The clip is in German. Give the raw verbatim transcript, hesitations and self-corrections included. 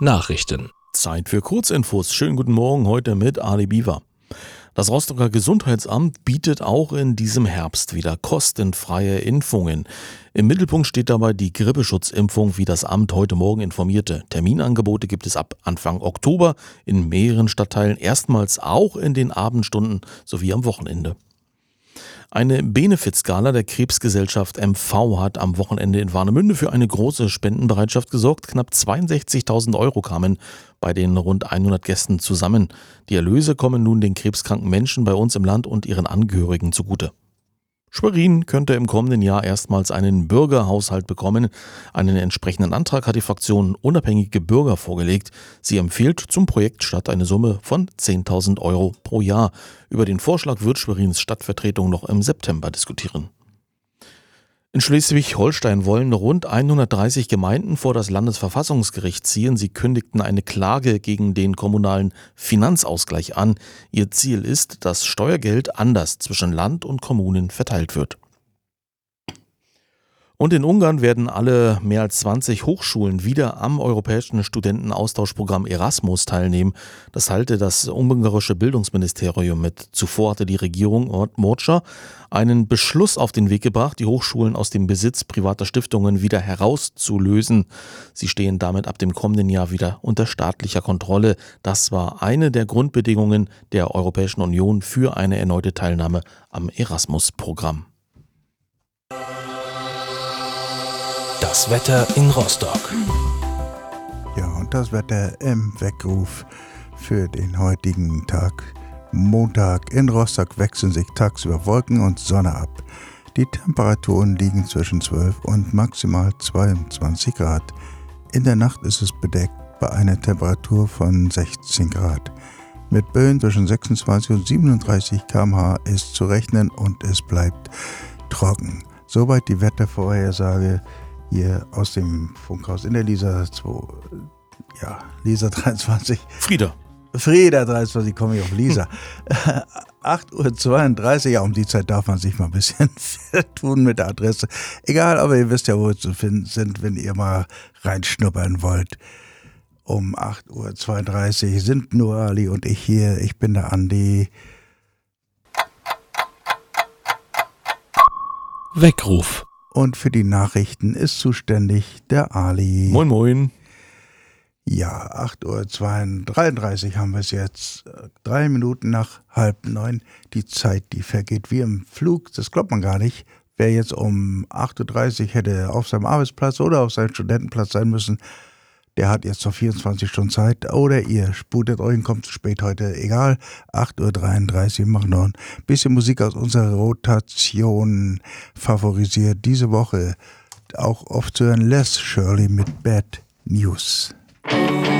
Nachrichten. Zeit für Kurzinfos. Schönen guten Morgen heute mit Ali Biwa. Das Rostocker Gesundheitsamt bietet auch in diesem Herbst wieder kostenfreie Impfungen. Im Mittelpunkt steht dabei die Grippeschutzimpfung, wie das Amt heute Morgen informierte. Terminangebote gibt es ab Anfang Oktober in mehreren Stadtteilen, erstmals auch in den Abendstunden sowie am Wochenende. Eine Benefizgala der Krebsgesellschaft M V hat am Wochenende in Warnemünde für eine große Spendenbereitschaft gesorgt. Knapp zweiundsechzigtausend Euro kamen bei den rund hundert Gästen zusammen. Die Erlöse kommen nun den krebskranken Menschen bei uns im Land und ihren Angehörigen zugute. Schwerin könnte im kommenden Jahr erstmals einen Bürgerhaushalt bekommen. Einen entsprechenden Antrag hat die Fraktion Unabhängige Bürger vorgelegt. Sie empfiehlt zum Projektstart eine Summe von zehntausend Euro pro Jahr. Über den Vorschlag wird Schwerins Stadtvertretung noch im September diskutieren. In Schleswig-Holstein wollen rund hundertdreißig Gemeinden vor das Landesverfassungsgericht ziehen. Sie kündigten eine Klage gegen den kommunalen Finanzausgleich an. Ihr Ziel ist, dass Steuergeld anders zwischen Land und Kommunen verteilt wird. Und in Ungarn werden alle mehr als zwanzig Hochschulen wieder am europäischen Studentenaustauschprogramm Erasmus teilnehmen. Das teilte das ungarische Bildungsministerium mit. Zuvor hatte die Regierung Mocsa einen Beschluss auf den Weg gebracht, die Hochschulen aus dem Besitz privater Stiftungen wieder herauszulösen. Sie stehen damit ab dem kommenden Jahr wieder unter staatlicher Kontrolle. Das war eine der Grundbedingungen der Europäischen Union für eine erneute Teilnahme am Erasmus-Programm. Das Wetter in Rostock. Ja, und das Wetter im Weckruf für den heutigen Tag. Montag in Rostock wechseln sich tagsüber Wolken und Sonne ab. Die Temperaturen liegen zwischen zwölf und maximal zweiundzwanzig Grad. In der Nacht ist es bedeckt bei einer Temperatur von sechzehn Grad. Mit Böen zwischen sechsundzwanzig und siebenunddreißig Kilometer pro Stunde ist zu rechnen und es bleibt trocken. Soweit die Wettervorhersage hier aus dem Funkhaus in der Lisa zwei, ja, Lisa dreiundzwanzig. Frieda. Frieda dreiundzwanzig, komme ich auf Lisa. acht Uhr zweiunddreißig, ja, um die Zeit darf man sich mal ein bisschen tun mit der Adresse. Egal, aber ihr wisst ja, wo wir zu finden sind, wenn ihr mal reinschnuppern wollt. Um acht Uhr zweiunddreißig sind nur Ali und ich hier. Ich bin der Andi. Weckruf. Und für die Nachrichten ist zuständig der Ali. Moin, moin. Ja, acht Uhr dreiunddreißig haben wir es jetzt. Drei Minuten nach halb neun. Die Zeit, die vergeht wie im Flug. Das glaubt man gar nicht. Wer jetzt um acht Uhr dreißig hätte auf seinem Arbeitsplatz oder auf seinem Studentenplatz sein müssen, der hat jetzt noch vierundzwanzig Stunden Zeit. Oder ihr sputet euch und kommt zu spät heute. Egal, acht Uhr dreiunddreißig. Wir machen noch ein bisschen Musik aus unserer Rotation favorisiert. Diese Woche auch oft zu hören Les Shirley mit Bad News.